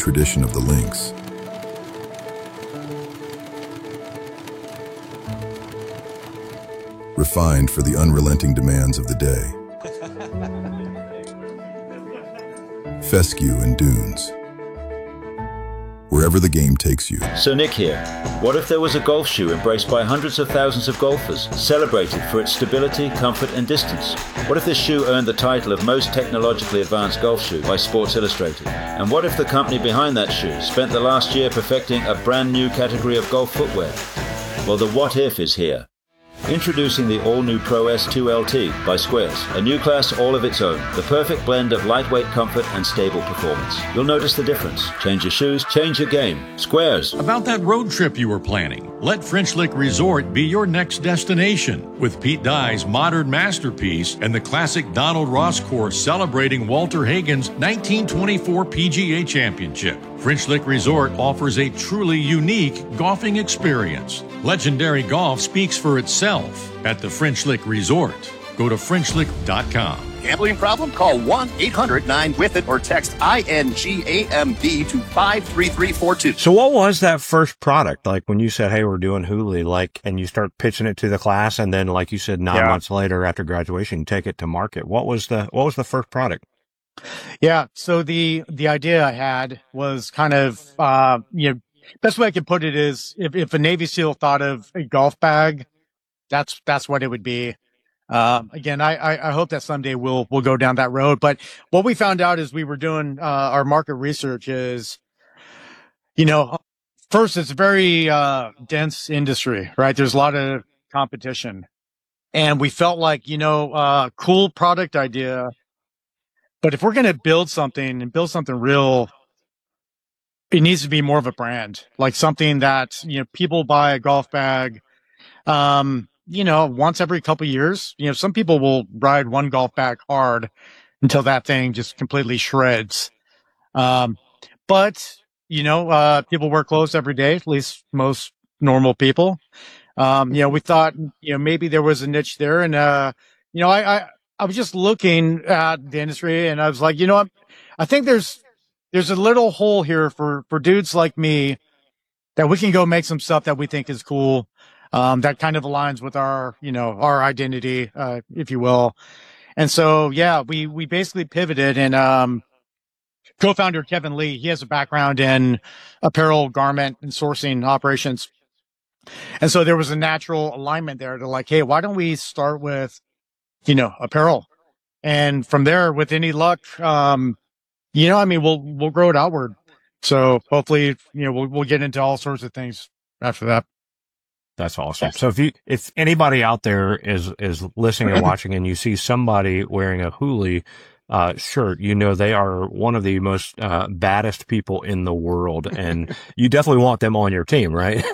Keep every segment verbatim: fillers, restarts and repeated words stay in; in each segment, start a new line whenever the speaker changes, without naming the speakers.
tradition of the links. Refined for the unrelenting demands of the day. Fescue and dunes. Wherever the game takes you.
So Nick here. What if there was a golf shoe embraced by hundreds of thousands of golfers, celebrated for its stability, comfort and distance? What if this shoe earned the title of most technologically advanced golf shoe by Sports Illustrated? And what if the company behind that shoe spent the last year perfecting a brand new category of golf footwear? Well, the what if is here. Introducing the all-new Pro S two L T by Squares, a new class all of its own, the perfect blend of lightweight comfort and stable performance. You'll notice the difference. Change your shoes, change your game. Squares.
About that road trip you were planning, let French Lick Resort be your next destination. With Pete Dye's modern masterpiece and the classic Donald Ross course celebrating Walter Hagen's nineteen twenty-four P G A Championship. French Lick Resort offers a truly unique golfing experience. Legendary golf speaks for itself at the French Lick Resort. Go to French Lick dot com.
Gambling problem? Call one eight hundred nine with it or text I N G A M B to five three three four two.
So what was that first product? Like when you said, hey, we're doing Hooli, like, and you start pitching it to the class, and then like you said, nine yeah. months later after graduation, you take it to market. What was the, what was the first product?
Yeah. So the, the idea I had was kind of, uh, you know, best way I could put it is if, if a Navy SEAL thought of a golf bag, that's, that's what it would be. Um, again, I, I, I hope that someday we'll, we'll go down that road. But what we found out as we were doing, uh, our market research is, you know, first, it's a very, uh, dense industry, right? There's a lot of competition, and we felt like, you know, uh, cool product idea. But if we're going to build something and build something real, it needs to be more of a brand, like something that, you know, people buy a golf bag, um, you know, once every couple of years. You know, some people will ride one golf bag hard until that thing just completely shreds. Um, but, you know, uh, people wear clothes every day, at least most normal people. Um, you know, we thought, you know, maybe there was a niche there. And, uh, you know, I, I, I was just looking at the industry, and I was like, you know what? I think there's, there's a little hole here for, for dudes like me that we can go make some stuff that we think is cool. Um, that kind of aligns with our, you know, our identity, uh, if you will. And so, yeah, we, we basically pivoted, and, um, co-founder Kevin Lee, he has a background in apparel, garment and sourcing operations. And so there was a natural alignment there to like, hey, why don't we start with, you know, apparel? And from there, with any luck, um, you know, I mean, we'll, we'll grow it outward. So hopefully, you know, we'll, we'll get into all sorts of things after that.
That's awesome. So if you, if anybody out there is, is listening and watching, and you see somebody wearing a Hooli, uh, shirt, you know, they are one of the most, uh, baddest people in the world, and you definitely want them on your team, right?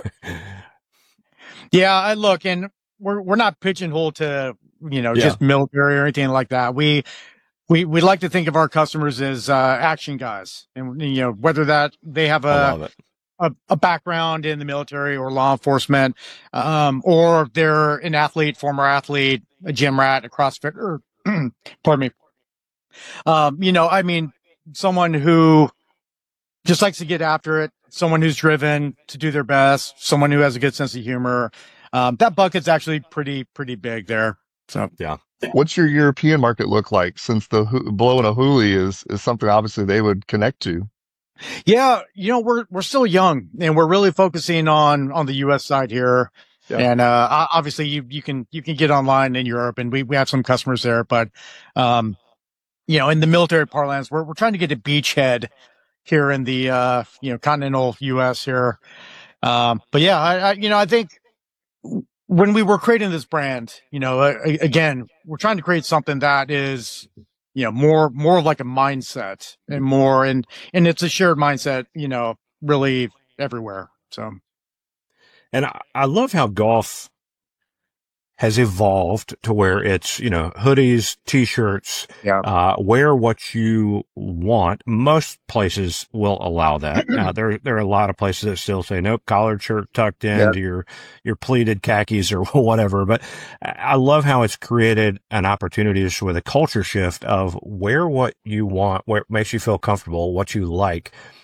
Yeah, I look, and we're, we're not pigeonholed to, you know,
Yeah.
just military or anything like that. We, we, we like to think of our customers as, uh, action guys, and, you know, whether that they have
I love
a,
it.
a, a background in the military or law enforcement, um, or they're an athlete, former athlete, a gym rat, a CrossFit, or, pardon me. Um, you know, I mean, someone who just likes to get after it, someone who's driven to do their best, someone who has a good sense of humor. Um, that bucket's actually pretty, pretty big there. So,
yeah.
What's your European market look like, since the Ho- blowing a Hooli is, is something obviously they would connect to?
Yeah, you know, we're, we're still young, and we're really focusing on, on the U S side here.
Yeah.
And, uh, o- obviously you, you can, you can get online in Europe, and we, we have some customers there, but, um, you know, in the military parlance, we're, we're trying to get a beachhead here in the, uh, you know, continental U S here. Um, but yeah, I, I, you know, I think when we were creating this brand, you know, uh, again, we're trying to create something that is, you know, more, more of like a mindset, and more, and, and it's a shared mindset, you know, really everywhere. So.
And I, I love how golf has evolved to where it's, you know, hoodies, t-shirts,
Yeah.
uh, wear what you want. Most places will allow that. Uh, there, there are a lot of places that still say, nope, collared shirt tucked into
Yeah.
your, your pleated khakis or whatever. But I I love how it's created an opportunity with a culture shift of wear what you want, where it makes you feel comfortable, what you like.